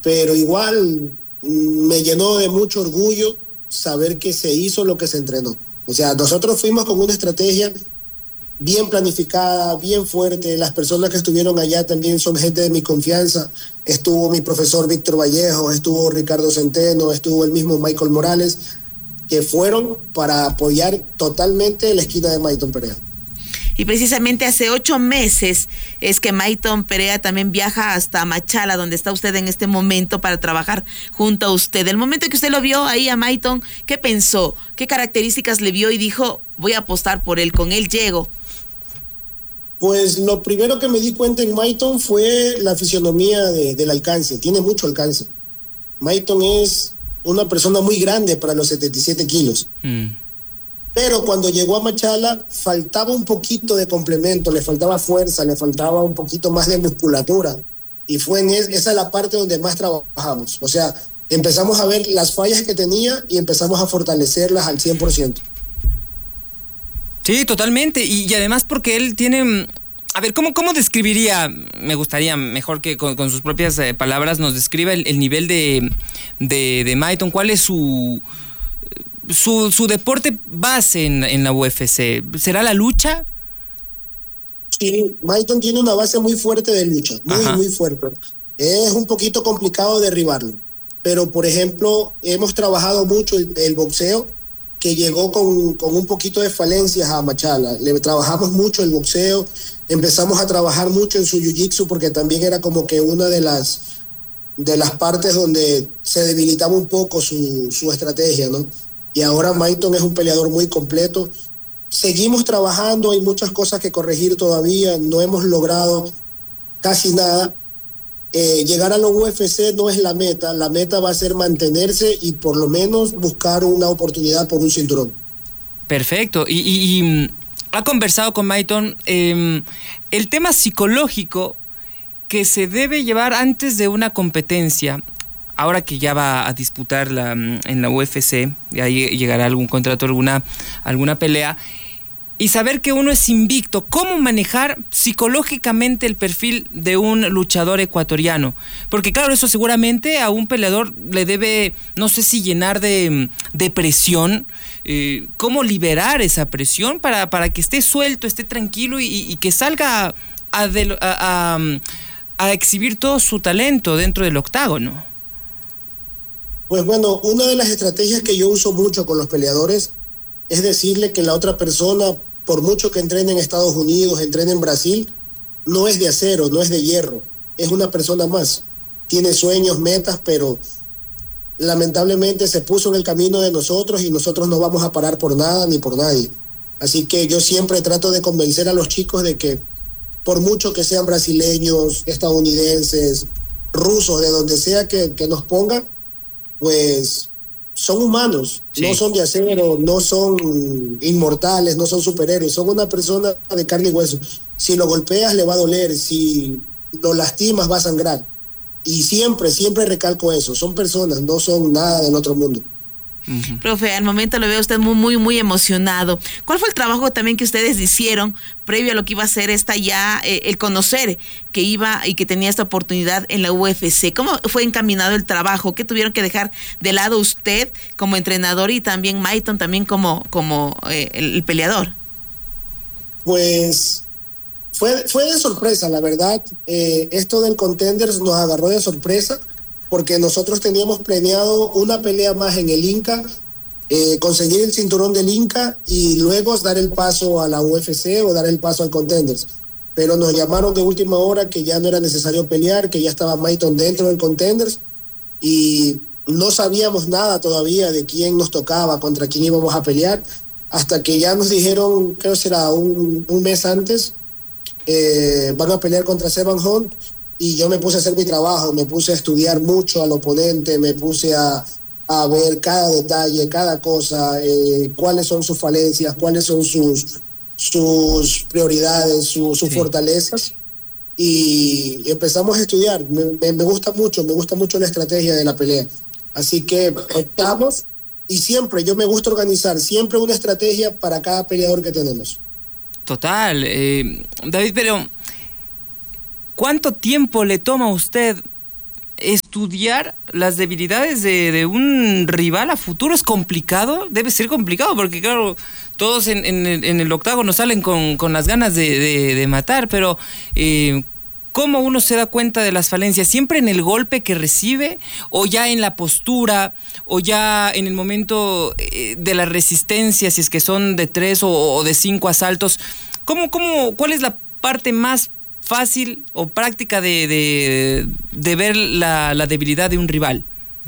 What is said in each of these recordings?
pero igual me llenó de mucho orgullo saber que se hizo lo que se entrenó. O sea, nosotros fuimos con una estrategia bien planificada, bien fuerte. Las personas que estuvieron allá también son gente de mi confianza. Estuvo mi profesor Víctor Vallejo, estuvo Ricardo Centeno, estuvo el mismo Michael Morales, que fueron para apoyar totalmente la esquina de Mayton Perea. Y precisamente hace 8 meses es que Mayton Perea también viaja hasta Machala, donde está usted en este momento, para trabajar junto a usted. El momento que usted lo vio ahí a Mayton, ¿qué pensó? ¿Qué características le vio y dijo, voy a apostar por él, con él llego? Pues lo primero que me di cuenta en Mayton fue la fisionomía del alcance. Tiene mucho alcance. Mayton es una persona muy grande para los 77 kilos. Pero cuando llegó a Machala faltaba un poquito de complemento, le faltaba fuerza, le faltaba un poquito más de musculatura. Y fue esa es la parte donde más trabajamos. O sea, empezamos a ver las fallas que tenía y empezamos a fortalecerlas al 100%. Sí, totalmente. Y además porque él tiene... A ver, ¿cómo describiría? Me gustaría mejor que con sus propias palabras nos describa el nivel de Mayton. ¿Cuál es su deporte base en la UFC? ¿Será la lucha? Sí, Mayton tiene una base muy fuerte de lucha, muy fuerte. Es un poquito complicado derribarlo. Pero, por ejemplo, hemos trabajado mucho el boxeo, que llegó con un poquito de falencias a Machala. Le trabajamos mucho el boxeo, empezamos a trabajar mucho en su jiu-jitsu, porque también era como que una de las partes donde se debilitaba un poco su estrategia, ¿no? Y ahora Mayton es un peleador muy completo. Seguimos trabajando, hay muchas cosas que corregir todavía, no hemos logrado casi nada. Llegar a la UFC no es la meta va a ser mantenerse y por lo menos buscar una oportunidad por un cinturón. Perfecto, y ha conversado con Mayton el tema psicológico que se debe llevar antes de una competencia. Ahora que ya va a disputar en la UFC, y ahí llegará algún contrato, alguna pelea, y saber que uno es invicto, ¿cómo manejar psicológicamente el perfil de un luchador ecuatoriano? Porque claro, eso seguramente a un peleador le debe, no sé si llenar de presión. ¿Cómo liberar esa presión para que esté suelto, esté tranquilo y que salga a exhibir todo su talento dentro del octágono? Pues bueno, una de las estrategias que yo uso mucho con los peleadores es decirle que la otra persona, por mucho que entrene en Estados Unidos, entrene en Brasil, no es de acero, no es de hierro, es una persona más. Tiene sueños, metas, pero lamentablemente se puso en el camino de nosotros y nosotros no vamos a parar por nada ni por nadie. Así que yo siempre trato de convencer a los chicos de que por mucho que sean brasileños, estadounidenses, rusos, de donde sea que nos pongan, pues son humanos, sí. No son de acero, no son inmortales, no son superhéroes, son una persona de carne y hueso. Si lo golpeas le va a doler, si lo lastimas va a sangrar. Y siempre recalco eso, son personas, no son nada del otro mundo. Uh-huh. Profe, al momento lo veo usted muy emocionado. ¿Cuál fue el trabajo también que ustedes hicieron previo a lo que iba a ser el conocer que iba y que tenía esta oportunidad en la UFC? ¿Cómo fue encaminado el trabajo? ¿Qué tuvieron que dejar de lado usted como entrenador y también Mayton también como el peleador? Pues fue de sorpresa, la verdad. Esto del Contenders nos agarró de sorpresa, porque nosotros teníamos planeado una pelea más en el Inca, conseguir el cinturón del Inca y luego dar el paso a la UFC o dar el paso al Contenders. Pero nos llamaron de última hora que ya no era necesario pelear, que ya estaba Mayton dentro del Contenders y no sabíamos nada todavía de quién nos tocaba, contra quién íbamos a pelear, hasta que ya nos dijeron, creo que será un mes antes, van a pelear contra Sevan Hunt. Y yo me puse a hacer mi trabajo, me puse a estudiar mucho al oponente, me puse a ver cada detalle, cada cosa, cuáles son sus falencias, cuáles son sus prioridades, sus fortalezas. Y empezamos a estudiar. Me gusta mucho la estrategia de la pelea. Así que optamos y siempre, yo me gusta organizar, siempre una estrategia para cada peleador que tenemos. Total. David, pero ¿cuánto tiempo le toma a usted estudiar las debilidades de un rival a futuro es complicado, debe ser complicado, porque claro, todos en el octágono salen con las ganas de matar, pero ¿cómo uno se da cuenta de las falencias? ¿Siempre en el golpe que recibe? ¿O ya en la postura? ¿O ya en el momento de la resistencia, si es que son de 3 o de 5 asaltos? ¿Cuál es la parte más fácil o práctica de ver la debilidad de un rival?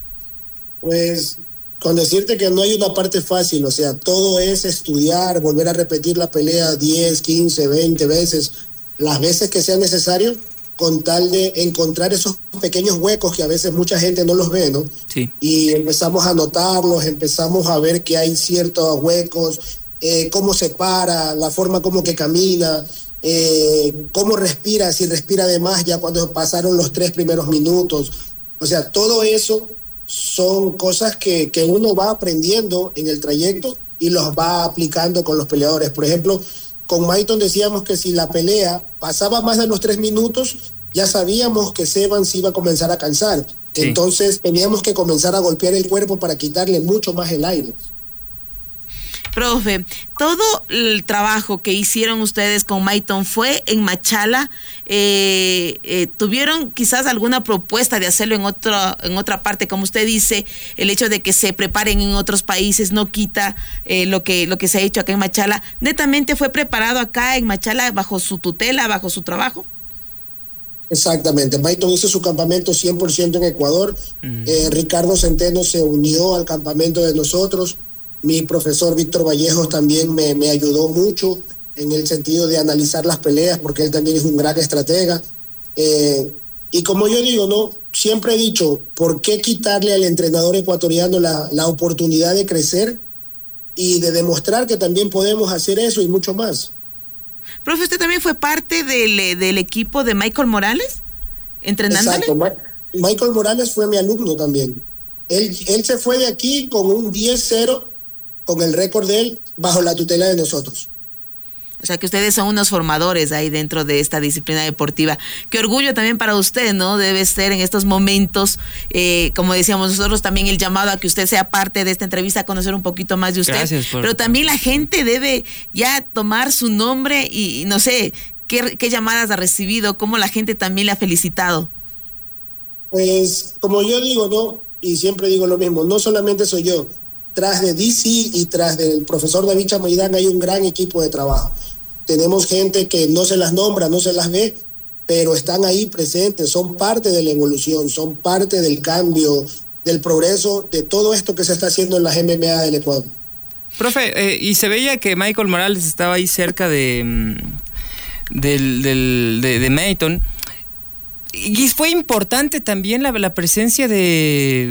Pues con decirte que no hay una parte fácil, o sea, todo es estudiar, volver a repetir la pelea 10, 15, 20 veces, las veces que sea necesario, con tal de encontrar esos pequeños huecos que a veces mucha gente no los ve, ¿no? Sí. Y empezamos a notarlos, empezamos a ver que hay ciertos huecos, cómo se para, la forma como que camina, cómo respira, si respira de más ya cuando pasaron los 3 primeros minutos. O sea, todo eso son cosas que uno va aprendiendo en el trayecto y los va aplicando con los peleadores. Por ejemplo, con Mayton decíamos que si la pelea pasaba más de los 3 minutos, ya sabíamos que Seban se iba a comenzar a cansar. Sí. Entonces teníamos que comenzar a golpear el cuerpo para quitarle mucho más el aire. Profe, todo el trabajo que hicieron ustedes con Mayton fue en Machala. ¿Tuvieron quizás alguna propuesta de hacerlo en otra parte? Como usted dice, el hecho de que se preparen en otros países no quita lo que se ha hecho acá en Machala. ¿Netamente fue preparado acá en Machala bajo su tutela, bajo su trabajo? Exactamente, Mayton hizo su campamento 100% en Ecuador. Ricardo Centeno se unió al campamento de nosotros. Mi profesor Víctor Vallejos también me ayudó mucho en el sentido de analizar las peleas, porque él también es un gran estratega. Y como yo digo, ¿no? Siempre he dicho, ¿por qué quitarle al entrenador ecuatoriano la oportunidad de crecer y de demostrar que también podemos hacer eso y mucho más? Profe, ¿usted también fue parte del equipo de Michael Morales, entrenándole? Exacto, Michael Morales fue mi alumno también. Él se fue de aquí con un 10-0, con el récord de él, bajo la tutela de nosotros. O sea, que ustedes son unos formadores ahí dentro de esta disciplina deportiva. Qué orgullo también para usted, ¿no? Debe ser en estos momentos, como decíamos nosotros, también el llamado a que usted sea parte de esta entrevista, a conocer un poquito más de usted. Gracias pero también la gente debe ya tomar su nombre y no sé, qué llamadas ha recibido, cómo la gente también le ha felicitado. Pues, como yo digo, ¿no? Y siempre digo lo mismo, no solamente soy yo. Tras de DC y tras del profesor David Chamaidán hay un gran equipo de trabajo. Tenemos gente que no se las nombra, no se las ve, pero están ahí presentes, son parte de la evolución, son parte del cambio, del progreso, de todo esto que se está haciendo en las MMA del Ecuador. Profe, y se veía que Michael Morales estaba ahí cerca de Mayton. Y fue importante también la presencia de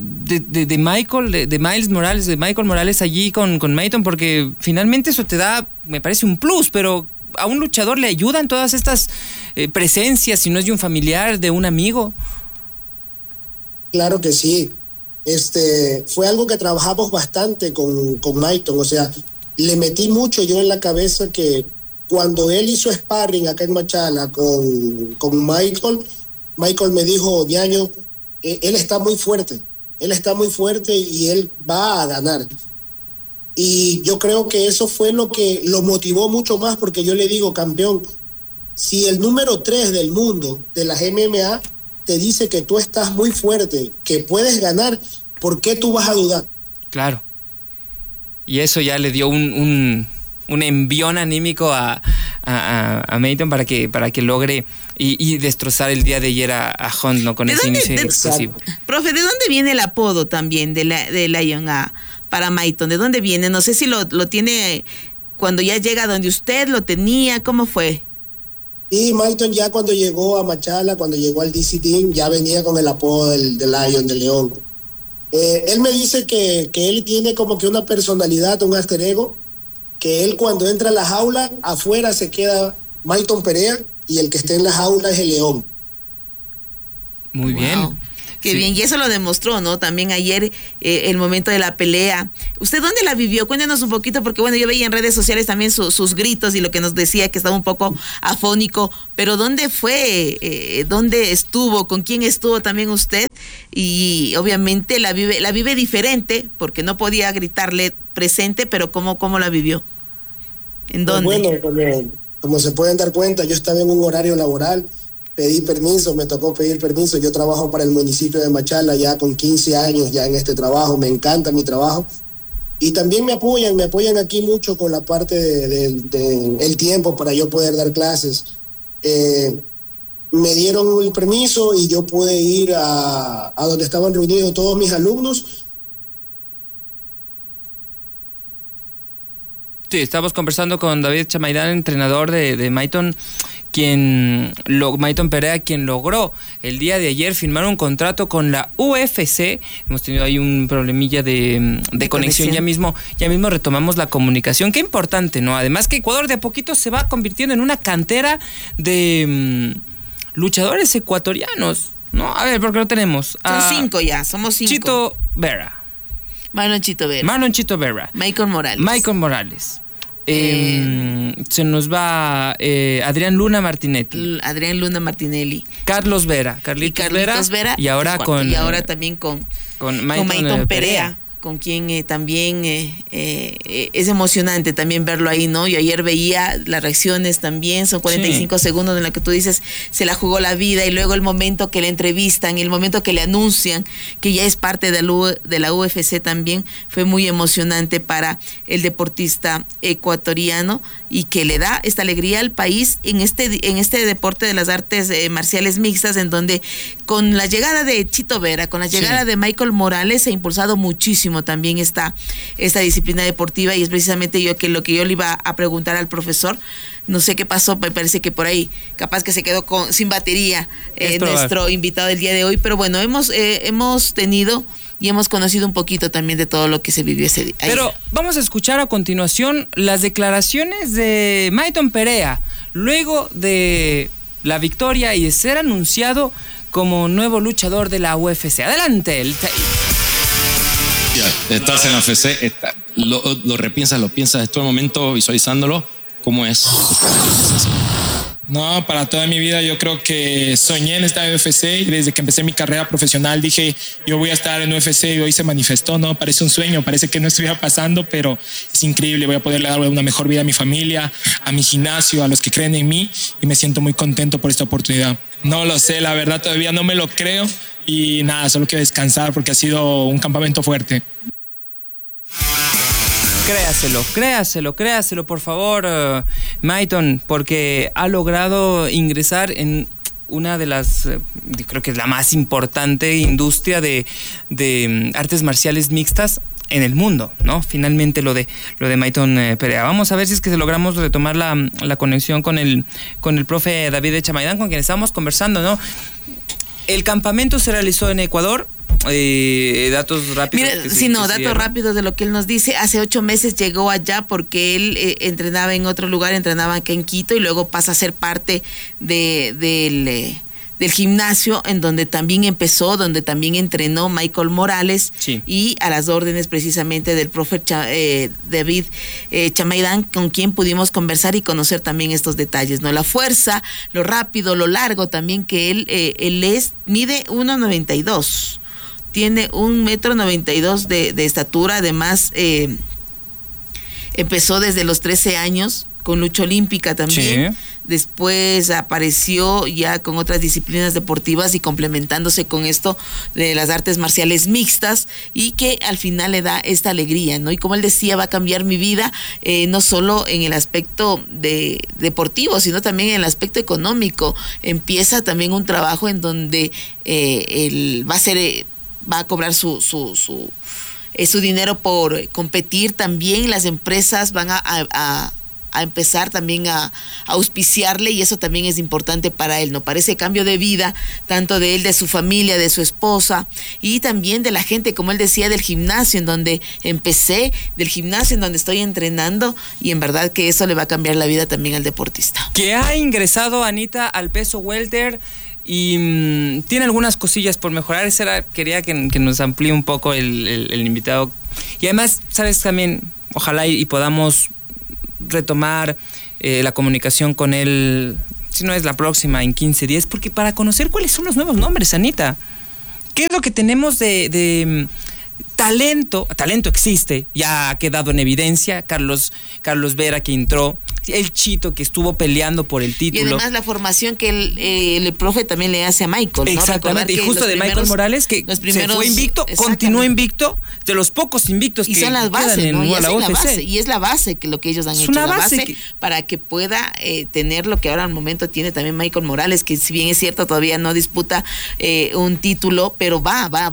Miles Morales, de Michael Morales allí con Mayton, porque finalmente eso te da, me parece, un plus, pero a un luchador le ayudan todas estas presencias, si no es de un familiar, de un amigo. Claro que sí. Fue algo que trabajamos bastante con Mayton, o sea, le metí mucho yo en la cabeza que cuando él hizo sparring acá en Machala con Michael me dijo, Diaño, él está muy fuerte y él va a ganar. Y yo creo que eso fue lo que lo motivó mucho más, porque yo le digo, campeón, si el número 3 del mundo de las MMA te dice que tú estás muy fuerte, que puedes ganar, ¿por qué tú vas a dudar? Claro. Y eso ya le dio un envión anímico a Mayton para que logre y destrozar el día de ayer a Hunt, ¿no? Con ese inicio explosivo. Profe, ¿de dónde viene el apodo también de Lion para Mayton? ¿De dónde viene? No sé si lo tiene cuando ya llega donde usted lo tenía, ¿cómo fue? Y Mayton ya cuando llegó a Machala, cuando llegó al DC Team, ya venía con el apodo de Lion, de León. Él me dice que él tiene como que una personalidad, un alter ego, que él cuando entra a la jaula, afuera se queda Mayton Perea y el que esté en la jaula es el León. Muy bien. Qué bien, y eso lo demostró, ¿no? También ayer, el momento de la pelea. ¿Usted dónde la vivió? Cuéntenos un poquito, porque bueno, yo veía en redes sociales también sus gritos y lo que nos decía que estaba un poco afónico, pero ¿dónde fue? ¿Dónde estuvo? ¿Con quién estuvo también usted? Y obviamente la vive diferente, porque no podía gritarle presente, pero ¿cómo la vivió? ¿En dónde? Pues bueno, como se pueden dar cuenta, yo estaba en un horario laboral, pedí permiso, me tocó pedir permiso. Yo trabajo para el municipio de Machala ya con 15 años ya en este trabajo, me encanta mi trabajo. Y también me apoyan aquí mucho con la parte el tiempo para yo poder dar clases. Me dieron el permiso y yo pude ir a donde estaban reunidos todos mis alumnos. Sí, estamos conversando con David Chamaydán, entrenador de Mayton, Mayton Perea, quien logró el día de ayer firmar un contrato con la UFC. Hemos tenido ahí un problemilla de conexión. Ya mismo retomamos la comunicación. Qué importante, ¿no? Además que Ecuador de a poquito se va convirtiendo en una cantera de luchadores ecuatorianos, ¿no? A ver, porque lo tenemos. Son 5 ya, somos 5. Chito Vera. Marlon Chito Vera. Michael Morales. Se nos va Adrián Luna Martinetti. Carlitos Vera. Y ahora también con Mayton Perea, con quien también es emocionante también verlo ahí, ¿no? Yo ayer veía las reacciones también, son 45 segundos en la que tú dices, se la jugó la vida, y luego el momento que le entrevistan, y el momento que le anuncian que ya es parte de la UFC también, fue muy emocionante para el deportista ecuatoriano, y que le da esta alegría al país en este deporte de las artes marciales mixtas, en donde con la llegada de Chito Vera, con la llegada de Michael Morales, se ha impulsado muchísimo también esta disciplina deportiva, y es precisamente lo que yo le iba a preguntar al profesor. No sé qué pasó, me parece que por ahí capaz que se quedó sin batería nuestro invitado del día de hoy, pero bueno, hemos tenido y hemos conocido un poquito también de todo lo que se vivió ese día. Pero vamos a escuchar a continuación las declaraciones de Mayton Perea luego de la victoria y de ser anunciado como nuevo luchador de la UFC. Adelante. Estás en la UFC, lo repiensas, lo piensas, en todo el momento visualizándolo, ¿cómo es? No, para toda mi vida yo creo que soñé en esta UFC, y desde que empecé mi carrera profesional dije, yo voy a estar en UFC, y hoy se manifestó, ¿no? Parece un sueño, parece que no estuviera pasando, pero es increíble. Voy a poderle dar una mejor vida a mi familia, a mi gimnasio, a los que creen en mí, y me siento muy contento por esta oportunidad. No lo sé, la verdad todavía no me lo creo, y nada, solo quiero descansar porque ha sido un campamento fuerte. Créaselo, por favor, Mayton, porque ha logrado ingresar en una de las, creo que es la más importante industria de artes marciales mixtas en el mundo, ¿no? Finalmente lo de Mayton Perea. Vamos a ver si es que logramos retomar la conexión con el profe David Chamaydán, con quien estábamos conversando, ¿no? El campamento se realizó en Ecuador. Datos rápidos. Datos rápidos de lo que él nos dice. Hace 8 meses llegó allá porque él entrenaba en otro lugar, entrenaba acá en Quito, y luego pasa a ser parte del gimnasio en donde también empezó, donde también entrenó Michael Morales, y a las órdenes precisamente del profe David Chamaydán, con quien pudimos conversar y conocer también estos detalles, ¿no? La fuerza, lo rápido, lo largo también que él mide 1.92, tiene 1.92 de estatura. Además, empezó desde los 13 años con lucha olímpica también. Después apareció ya con otras disciplinas deportivas y complementándose con esto de las artes marciales mixtas, y que al final le da esta alegría, ¿no? Y como él decía, va a cambiar mi vida, no solo en el aspecto deportivo, sino también en el aspecto económico. Empieza también un trabajo en donde él va a cobrar su dinero por competir también. Las empresas van a empezar también a auspiciarle, y eso también es importante para él, ¿no? Para ese cambio de vida, tanto de él, de su familia, de su esposa, y también de la gente, como él decía, del gimnasio en donde empecé, del gimnasio en donde estoy entrenando, y en verdad que eso le va a cambiar la vida también al deportista. Que ha ingresado, Anita, al peso welter, y tiene algunas cosillas por mejorar. Quería que nos amplíe un poco el invitado. Y además, sabes, también, ojalá y podamos retomar la comunicación con él, si no es la próxima, en 15 días, porque para conocer cuáles son los nuevos nombres, Anita. ¿Qué es lo que tenemos de talento? Talento existe, ya ha quedado en evidencia. Carlos Vera, que entró, el Chito, que estuvo peleando por el título. Y además la formación que el profe también le hace a Michael, ¿no? Exactamente, y justo de Michael Morales, que se fue invicto, continuó invicto, de los pocos invictos que son las bases, quedan ¿no? en la UFC. Y es la base que lo que ellos han hecho, una la base para que pueda tener lo que ahora al momento tiene también Michael Morales, que si bien es cierto todavía no disputa un título, pero va